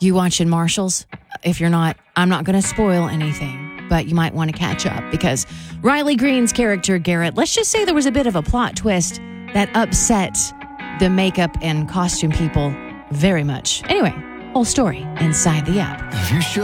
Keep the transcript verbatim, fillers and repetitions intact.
You watching Marshalls? If you're not, I'm not going to spoil anything, but you might want to catch up because Riley Green's character, Garrett, let's just say there was a bit of a plot twist that upset the makeup and costume people very much. Anyway, whole story inside the app. You should.